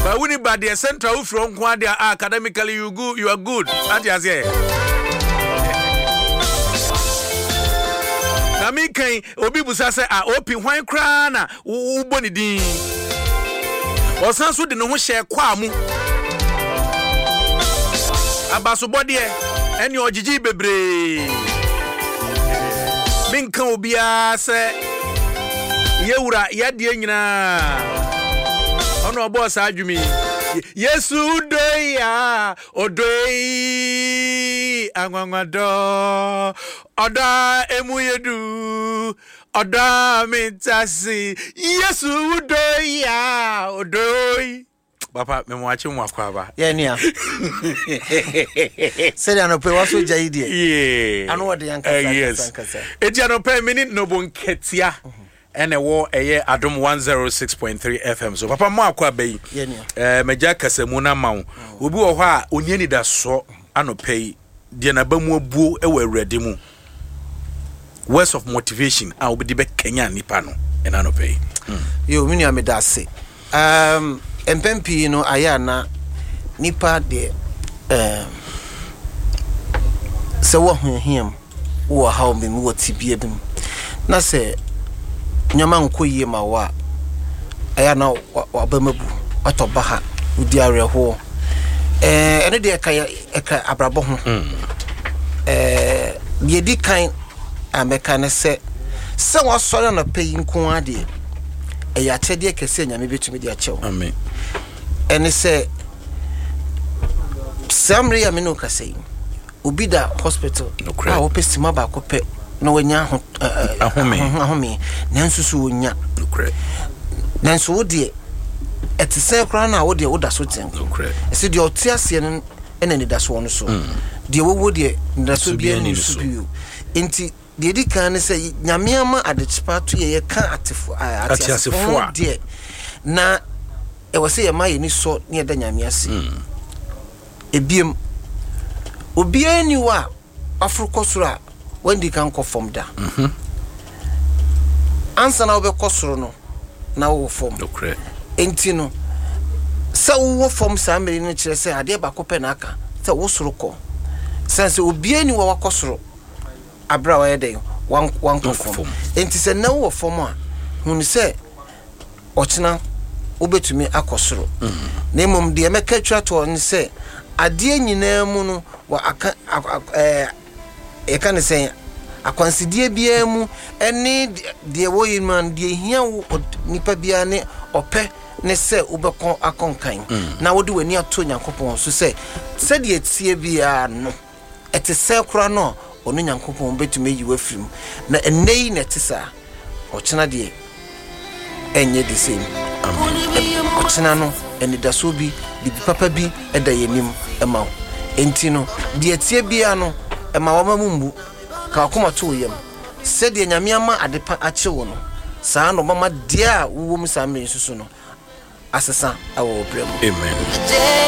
But when you the central from Quadia academically you are good. That is it. Na me kan obi busa say open hwan kra na wo boni din. Osan so de no ho hye kwa mu. Abaso bode eni ogigi bebre. Min kan obia say yewura yade nyina. Ono boss adwumi. Yesu doya odoi angwangwado oda emuyedu oda mitasi Yesu doya odoi papa memwache mwakwa ba nia seri anope waso jaidie anu wode yankasa eti anope mini nobonketia ene wo eye Adom 106.3 FM so papa mo akwa bayi meja kasemu na mawo obi wo ho a onyani da so anopai de na ba mu abuo e wa awrade mu words of motivation a obi de be kenya nipa no ena anopai yo mini amedase empempi no ayana nipa de se wo hwehiem wo ha o me wo tibie bim na se nyama nkoyie ma wa aya na wabamabu atobaha udi areho ene de eka abrabo ho de di kan ameka ne se wasore na peyi nko ade eya tede kese nyame betumi de achew amen ene se samre ya meno kasei obi da hospital a opesima ba ko pe no wanya ahome nansusu wonya nanso wode etise kra na wode woda so ten ese de otiase no ene ne da so no so de wowo de nda so bia ni so bio enti de di kan ne se nyameama adechipa to ye ka atiasefo de na e wose ye ma ye ni so ne da nyamease ebiem obi ani wa afrokosura when they can come from there. Answer now be kosoro no na wo form. Okay. Enti no. Sa wo form sa meri no kire se ade ba ko pe na aka. Sa wo soro ko. Sense obi ani wa wakosoro. Abra wa yede wan form. Enti se na wo form a hunu se ochina obetumi akosoro. Na mom de emeka twa to ni se ade nyina mu no wa aka e kan say akwansidie bia mu ene de wo yiman de hia wo nipa bia ne ope ne se ubekon akonkan na wode wani ato nyankopon so se de tie bia no ete se kura no onu nyankopon betumi yiwa firim na enei ne tisa ochina de enye de sem ochina no eni da so bi papa bi eda yenim ema enti no de tie bia no ema wama mumbu ka akoma to yem se de nyamiama adepa ache wo no saa no mama dia wo mu saa mre nsusu no asesa awo brem amen